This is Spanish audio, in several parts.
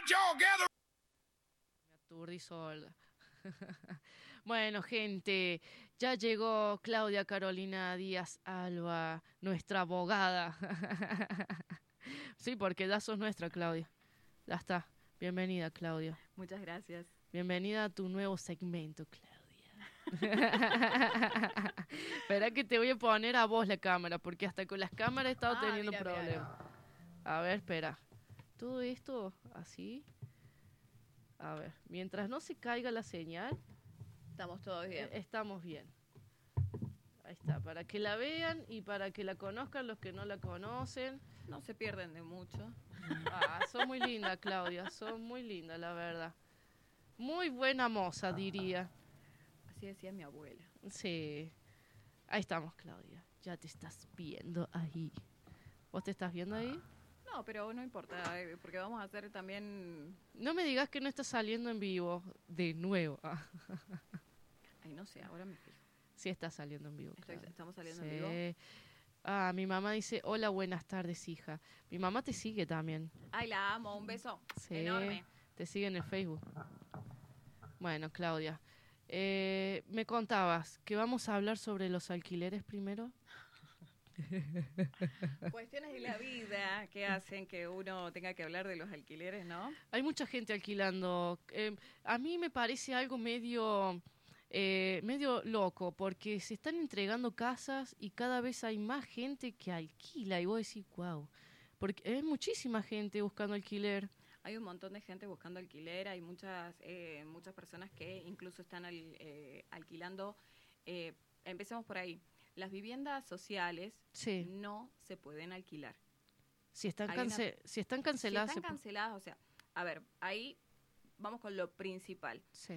Me aturdí sola. Bueno, gente, ya llegó Claudia Carolina Díaz Alba, nuestra abogada. Sí, porque ya sos nuestra, Claudia. Ya está. Bienvenida, Claudia. Muchas gracias. Bienvenida a tu nuevo segmento, Claudia. Espera que te voy a poner a vos la cámara, porque hasta con las cámaras he estado teniendo Mira, problemas. A ver, espera. Todo esto así. A ver, mientras no se caiga la señal, Estamos todos bien. estamos bien. Ahí está, para que la vean y para que la conozcan los que no la conocen. No se pierden de mucho. Sos muy linda, Claudia, sos muy linda, la verdad. Muy buena moza, diría. Así decía mi abuela. Sí. Ahí estamos, Claudia. Ya te estás viendo ahí. ¿Vos te estás viendo ahí? No, pero no importa, porque vamos a hacer también... No me digas que no estás saliendo en vivo de nuevo. Ay, no sé, ahora me fijo. Sí está saliendo en vivo. Estamos saliendo Sí. en vivo. Mi mamá dice, hola, buenas tardes, hija. Mi mamá te sigue también. Ay, la amo, un beso Sí, enorme. te sigue en el Facebook. Bueno, Claudia, me contabas que vamos a hablar sobre los alquileres primero. Cuestiones de la vida que hacen que uno tenga que hablar de los alquileres, ¿no? Hay mucha gente alquilando. A mí me parece algo medio loco, porque se están entregando casas y cada vez hay más gente que alquila. Y vos decís, wow, porque hay muchísima gente buscando alquiler. Hay un montón de gente buscando alquiler, hay muchas personas que incluso están alquilando. Empecemos por ahí. Las viviendas sociales Sí. no se pueden alquilar. Si están, Hay si están canceladas. Si están canceladas, o sea, a ver, ahí vamos con lo principal. Sí.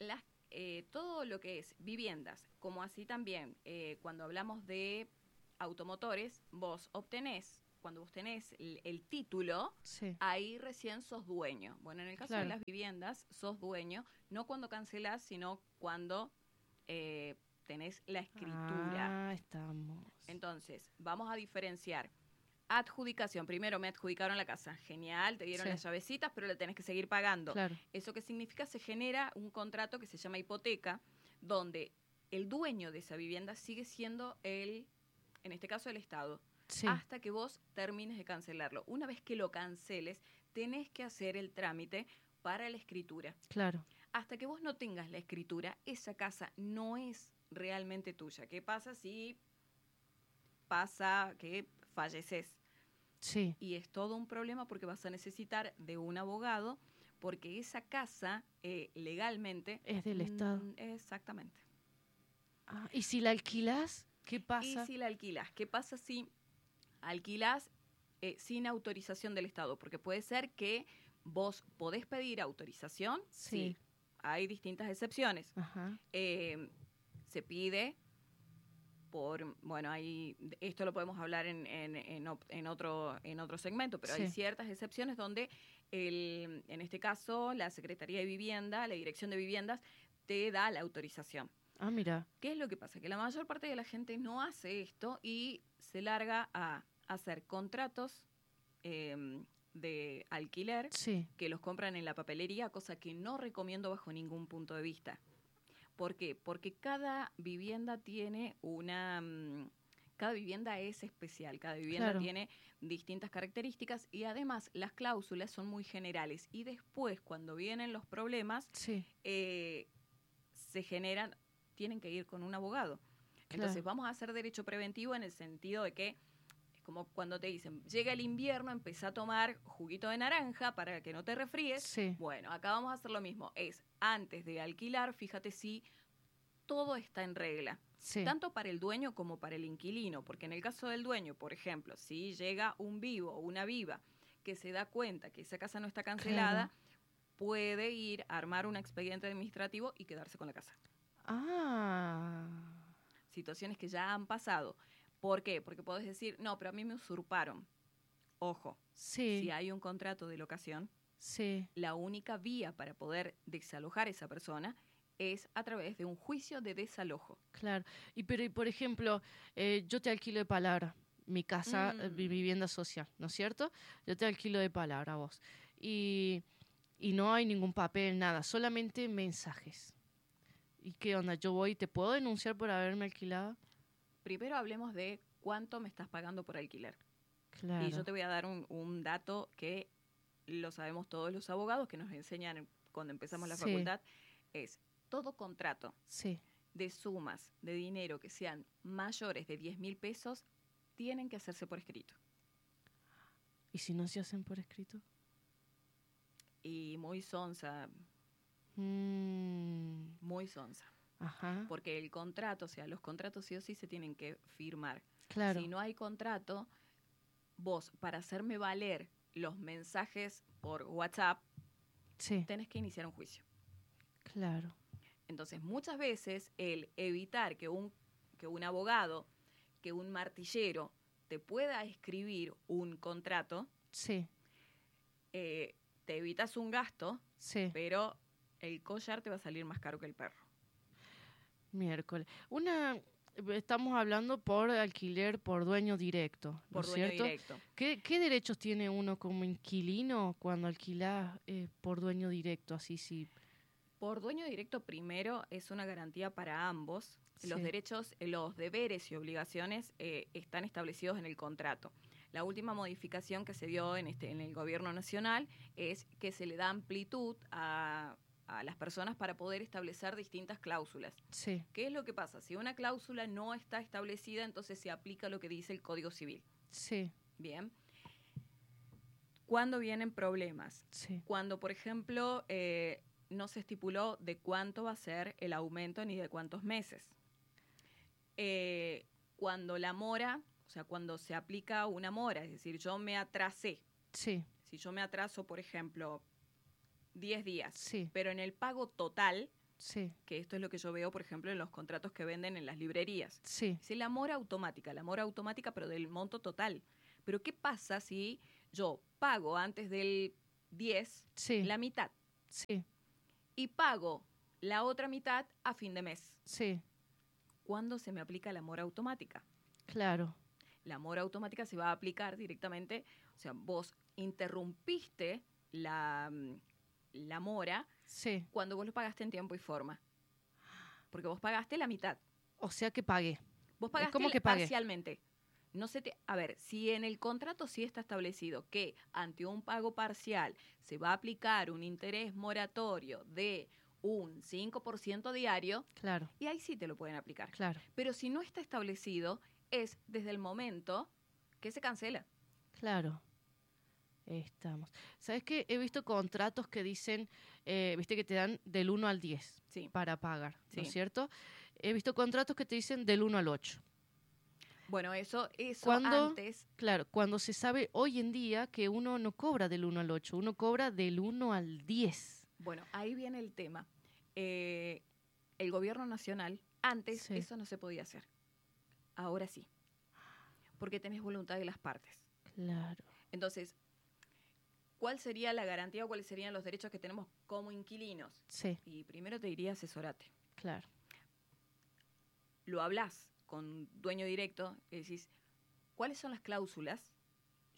Todo lo que es viviendas, como así también, cuando hablamos de automotores, cuando vos tenés el título, Sí. ahí recién sos dueño. Bueno, en el caso de las viviendas, sos dueño, no cuando cancelás, sino cuando tenés la escritura. Estamos. Entonces, vamos a diferenciar. Adjudicación. Primero me adjudicaron la casa. Genial, te dieron las llavecitas, pero le tenés que seguir pagando. Claro. ¿Eso qué significa? Se genera un contrato que se llama hipoteca, donde el dueño de esa vivienda sigue siendo en este caso, el Estado. Sí. Hasta que vos termines de cancelarlo. Una vez que lo canceles, tenés que hacer el trámite para la escritura. Claro. Hasta que vos no tengas la escritura, esa casa no es realmente tuya. ¿Qué pasa si pasa que falleces? Sí. Y es todo un problema porque vas a necesitar de un abogado, porque esa casa legalmente... Es del Estado. Exactamente. ¿Y si la alquilás? ¿Qué pasa? Y si la alquilás, ¿qué pasa si alquilás sin autorización del Estado? Porque puede ser que vos podés pedir autorización. Sí. Hay distintas excepciones. Ajá. Se pide bueno, esto lo podemos hablar en otro segmento, pero hay ciertas excepciones donde, en este caso, la Secretaría de Vivienda, la Dirección de Viviendas, te da la autorización. Mira. ¿Qué es lo que pasa? Que la mayor parte de la gente no hace esto y se larga a hacer contratos de alquiler que los compran en la papelería, cosa que no recomiendo bajo ningún punto de vista. ¿Por qué? Porque cada vivienda tiene cada vivienda es especial, cada vivienda tiene distintas características y además las cláusulas son muy generales y después cuando vienen los problemas se generan, tienen que ir con un abogado. Entonces vamos a hacer derecho preventivo en el sentido de que es como cuando te dicen, llega el invierno, empezá a tomar juguito de naranja para que no te resfríes. Bueno, acá vamos a hacer lo mismo, es antes de alquilar, fíjate si todo está en regla, tanto para el dueño como para el inquilino, porque en el caso del dueño, por ejemplo, si llega un vivo o una viva que se da cuenta que esa casa no está cancelada, puede ir a armar un expediente administrativo y quedarse con la casa. Situaciones que ya han pasado. ¿Por qué? Porque podés decir, no, pero a mí me usurparon. Ojo, si hay un contrato de locación, la única vía para poder desalojar a esa persona es a través de un juicio de desalojo. Claro. Pero por ejemplo, yo te alquilo de palabra mi casa, mi vivienda social, ¿no es cierto? Yo te alquilo de palabra a vos. Y Y no hay ningún papel, nada, solamente mensajes. ¿Y qué onda? ¿Yo voy y te puedo denunciar por haberme alquilado? Primero hablemos de cuánto me estás pagando por alquiler. Claro. Y yo te voy a dar un dato que lo sabemos todos los abogados, que nos enseñan cuando empezamos la facultad, es todo contrato de sumas de dinero que sean mayores de 10.000 pesos, tienen que hacerse por escrito. ¿Y si no se hacen por escrito? Y muy sonsa. Muy sonsa. Ajá. Porque el contrato, o sea, los contratos sí o sí se tienen que firmar. Claro. Si no hay contrato, vos, para hacerme valer los mensajes por WhatsApp, tenés que iniciar un juicio. Claro. Entonces, muchas veces el evitar que un abogado, que un martillero te pueda escribir un contrato, te evitas un gasto, pero el collar te va a salir más caro que el perro. Miércoles. Estamos hablando por alquiler por dueño directo, ¿no es cierto? Directo. ¿Qué derechos tiene uno como inquilino cuando alquila por dueño directo? Así sí. Por dueño directo, primero, es una garantía para ambos. Los derechos, los deberes y obligaciones están establecidos en el contrato. La última modificación que se dio en el gobierno nacional es que se le da amplitud a las personas para poder establecer distintas cláusulas. ¿Qué es lo que pasa? Si una cláusula no está establecida, entonces se aplica lo que dice el Código Civil. Bien. ¿Cuándo vienen problemas? Cuando, por ejemplo, no se estipuló de cuánto va a ser el aumento ni de cuántos meses. Cuando la mora, o sea, cuando se aplica una mora, es decir, yo me atrasé. Si yo me atraso, por ejemplo, 10 días, pero en el pago total, que esto es lo que yo veo, por ejemplo, en los contratos que venden en las librerías. Es la mora automática, pero del monto total. Pero ¿qué pasa si yo pago antes del 10 la mitad? Y pago la otra mitad a fin de mes. ¿Cuándo se me aplica la mora automática? Claro. La mora automática se va a aplicar directamente, o sea, vos interrumpiste la mora cuando vos lo pagaste en tiempo y forma. Porque vos pagaste la mitad. O sea que pagué. Vos pagaste ¿Cómo que pagué? Parcialmente. A ver, si en el contrato sí está establecido que ante un pago parcial se va a aplicar un interés moratorio de un 5% diario, y ahí sí te lo pueden aplicar. Pero si no está establecido, es desde el momento que se cancela. Claro. Estamos. ¿Sabes qué? He visto contratos que dicen, viste que te dan del 1 al 10 para pagar, ¿no es cierto? He visto contratos que te dicen del 1 al 8. Bueno, eso antes... Claro, cuando se sabe hoy en día que uno no cobra del 1 al 8, uno cobra del 1 al 10. Bueno, ahí viene el tema. El gobierno nacional, antes eso no se podía hacer. Ahora sí. Porque tenés voluntad de las partes. Claro. Entonces, ¿cuál sería la garantía o cuáles serían los derechos que tenemos como inquilinos? Y primero te diría asesorate. Claro. Lo hablás con dueño directo y decís, ¿cuáles son las cláusulas